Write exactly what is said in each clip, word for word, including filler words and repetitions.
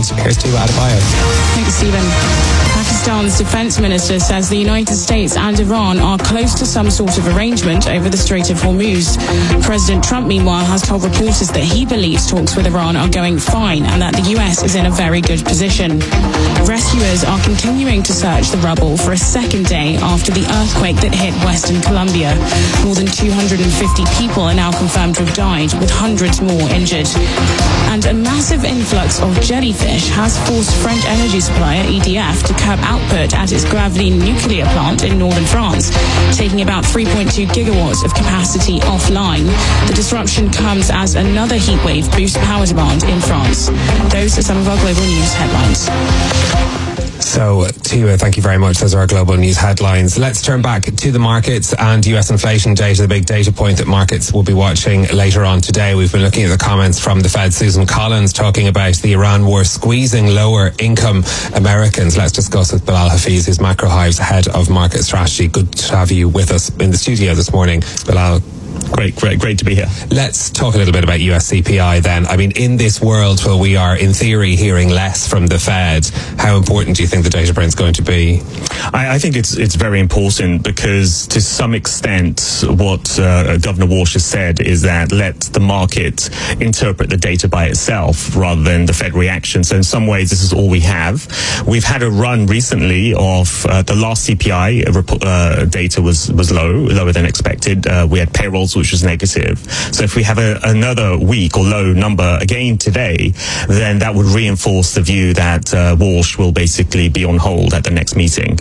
world. Here's Tuba Adebayo. Thanks, Stephen. Pakistan's defense minister says the United States and Iran are close to some sort of arrangement over the Strait of Hormuz. President Trump, meanwhile, has told reporters that he believes talks with Iran are going fine and that the U S is in a very good position. Rescuers are continuing to search the rubble for a second day after the earthquake that hit Western Colombia. More than two hundred fifty people are now confirmed to have died, with hundreds more injured. And a massive influx of jellyfish has forced French energy supplier E D F to curb output at its Gravelines nuclear plant in northern France, taking about three point two gigawatts of capacity offline. The disruption comes as another heatwave boosts power demand in France. Those are some of our global news headlines. So, Tua, thank you very much. Those are our global news headlines. Let's turn back to the markets and U S inflation data, the big data point that markets will be watching later on today. We've been looking at the comments from the Fed, Susan Collins, talking about the Iran war squeezing lower income Americans. Let's discuss with Bilal Hafeez, who's Macro Hive's head of market strategy. Good to have you with us in the studio this morning, Bilal. Great, great, great to be here. Let's talk a little bit about U S C P I then. I mean, in this world where we are, in theory, hearing less from the Fed, how important do you think the data print is going to be? I, I think it's it's very important because, to some extent, what uh, Governor Walsh has said is that let the market interpret the data by itself rather than the Fed reaction. So in some ways, this is all we have. We've had a run recently of uh, the last C P I uh, data was was low, lower than expected. Uh, we had payrolls which was negative. So if we have a, another weak or low number again today, then that would reinforce the view that uh, Walsh will basically be on hold at the next meeting.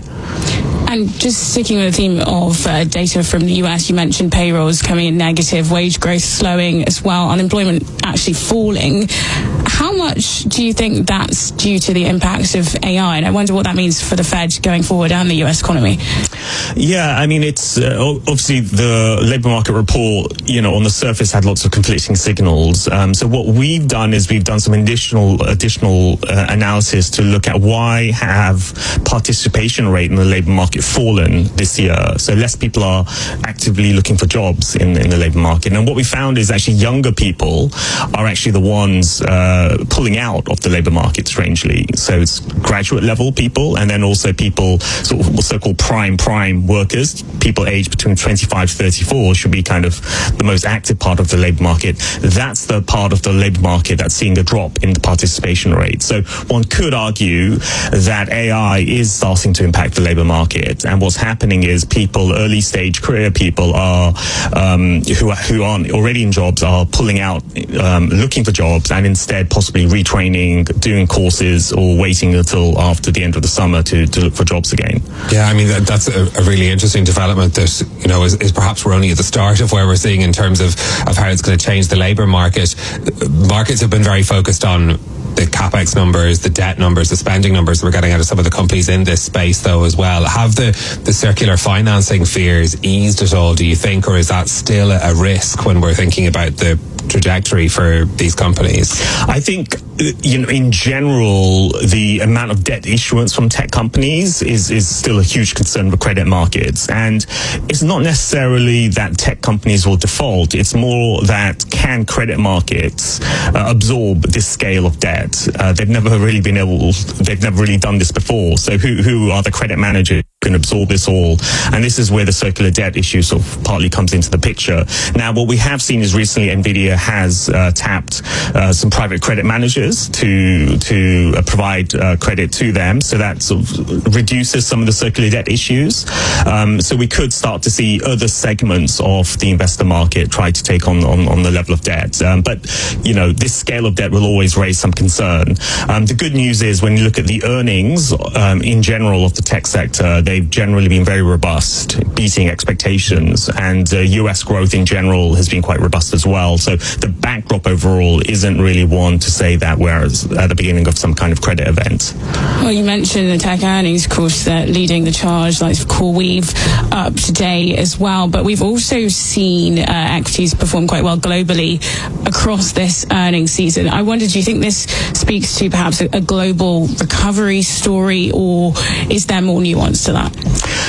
And just sticking with the theme of uh, data from the U S, you mentioned payrolls coming in negative, wage growth slowing as well, unemployment actually falling. How much do you think that's due to the impacts of A I? And I wonder what that means for the Fed going forward and the U S economy. Yeah, I mean, it's uh, obviously the labour market report, you know, on the surface had lots of conflicting signals. Um, so what we've done is we've done some additional additional uh, analysis to look at why have participation rate in the labour market fallen this year. So less people are actively looking for jobs in, in the labour market. And what we found is actually younger people are actually the ones uh, pulling out of the labour market, strangely. So it's graduate level people, and then also people, sort of so-called prime prime workers, people aged between twenty-five to thirty-four should be kind of the most active part of the labour market. That's the part of the labour market that's seeing a drop in the participation rate. So one could argue that A I is starting to impact the labour market, and what's happening is people, early stage career people, are um, who are, who aren't already in jobs are pulling out, um, looking for jobs, and instead possibly retraining, doing courses, or waiting until after the end of the summer to, to look for jobs again. Yeah, I mean that, that's a, a really interesting development that, you know, is, is perhaps we're only at the start of where we're seeing in terms of, of how it's going to change the labour market. Markets have been very focused on the capex numbers, the debt numbers, the spending numbers we're getting out of some of the companies in this space, though, as well. Have the, the circular financing fears eased at all, do you think, or is that still a risk when we're thinking about the trajectory for these companies? I think, you know, in general, the amount of debt issuance from tech companies is, is still a huge concern for credit markets. And it's not necessarily that tech companies will default. It's more that can credit markets uh, absorb this scale of debt? Uh, they've never really been able, they've never really done this before. So who, who are the credit managers who can absorb this all? And this is where the circular debt issue sort of partly comes into the picture. Now, what we have seen is recently NVIDIA has uh, tapped uh, some private credit managers to to uh, provide uh, credit to them, so that sort of reduces some of the circular debt issues. Um, so we could start to see other segments of the investor market try to take on on, on the level of debt. Um, but you know, this scale of debt will always raise some concern. Um, the good news is when you look at the earnings um, in general of the tech sector, they've generally been very robust, beating expectations, and uh, U S growth in general has been quite robust as well. So the backdrop overall isn't really one to say that we're at the beginning of some kind of credit event. Well, you mentioned the tech earnings, of course, that leading the charge, like CoreWeave up today as well. But we've also seen uh, equities perform quite well globally across this earnings season. I wonder, do you think this speaks to perhaps a, a global recovery story, or is there more nuance to that?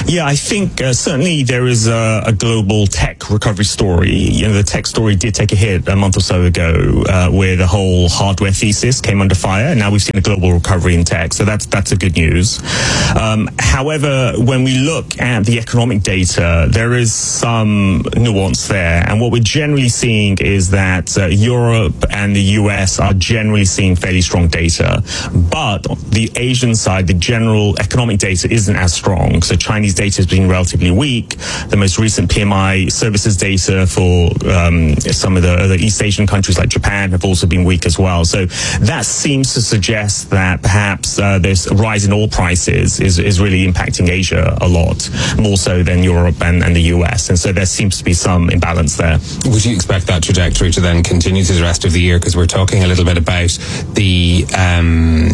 Yeah, I think uh, certainly there is a, a global tech recovery story. You know, the tech story did take a hit a month or so ago, uh, where the whole hardware thesis came under fire. And now we've seen a global recovery in tech, so that's that's a good news. Um, however, when we look at the economic data, there is some nuance there, and what we're generally seeing is that uh, Europe and the U S are generally seeing fairly strong data, but the Asian side, the general economic data isn't as strong. So Chinese data has been relatively weak. The most recent P M I services data for um, some of the other East Asian countries like Japan have also been weak as well. So that seems to suggest that perhaps uh, this rise in oil prices is, is really impacting Asia a lot, more so than Europe and, and the U S. And so there seems to be some imbalance there. Would you expect that trajectory to then continue through the rest of the year? Because we're talking a little bit about the um,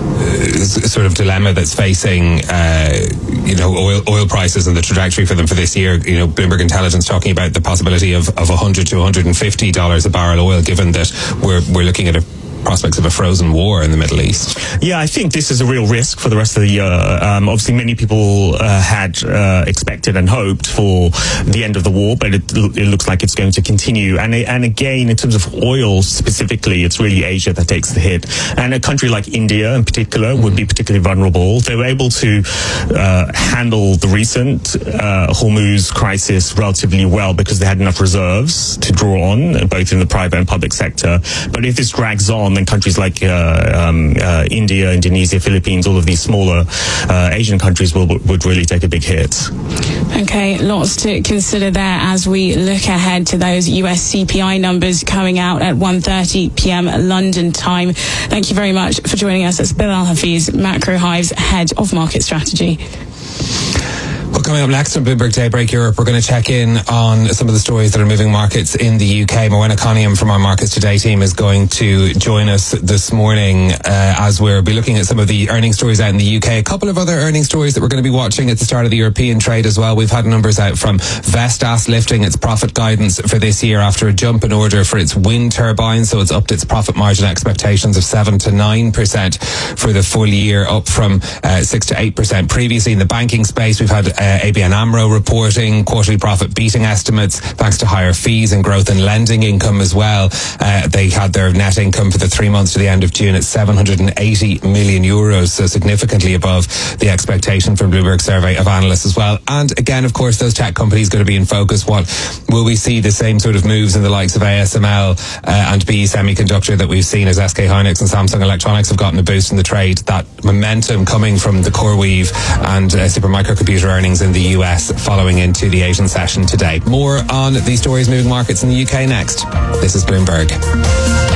sort of dilemma that's facing uh, you know, oil oil prices and the trajectory for them for this year. You know, Bloomberg Intelligence talking about the possibility of, of one hundred to one hundred fifty dollars a barrel oil, given that we're we're looking at a prospects of a frozen war in the Middle East. Yeah, I think this is a real risk for the rest of the year. Um, obviously, many people uh, had uh, expected and hoped for the end of the war, but it, it looks like it's going to continue. And and again, in terms of oil specifically, it's really Asia that takes the hit. And a country like India, in particular, would be particularly vulnerable. They were able to uh, handle the recent uh, Hormuz crisis relatively well because they had enough reserves to draw on, both in the private and public sector. But if this drags on, then countries like uh, um, uh, India, Indonesia, Philippines, all of these smaller uh, Asian countries will, would really take a big hit. Okay, lots to consider there as we look ahead to those U S C P I numbers coming out at one thirty p.m. London time. Thank you very much for joining us. It's Bilal Hafeez, Macro Hive's Head of Market Strategy. Well, coming up next on Bloomberg Daybreak Europe, we're going to check in on some of the stories that are moving markets in the U K. Moena Coniam from our Markets Today team is going to join us this morning uh, as we'll be looking at some of the earnings stories out in the U K. A couple of other earnings stories that we're going to be watching at the start of the European trade as well. We've had numbers out from Vestas lifting its profit guidance for this year after a jump in order for its wind turbines, so it's upped its profit margin expectations of seven to nine percent for the full year, up from uh, six to eight percent previously. In the banking space, we've had Uh, A B N AMRO reporting quarterly profit beating estimates thanks to higher fees and growth in lending income as well. Uh, they had their net income for the three months to the end of June at seven hundred eighty million euros, so significantly above the expectation from Bloomberg survey of analysts as well. And again, of course, those tech companies going to be in focus. What will we see the same sort of moves in the likes of A S M L uh, and B E Semiconductor that we've seen as S K Hynix and Samsung Electronics have gotten a boost in the trade? That momentum coming from the CoreWeave and uh, Supermicro Computer earnings in the U S following into the Asian session today. More on these stories moving markets in the U K next. This is Bloomberg.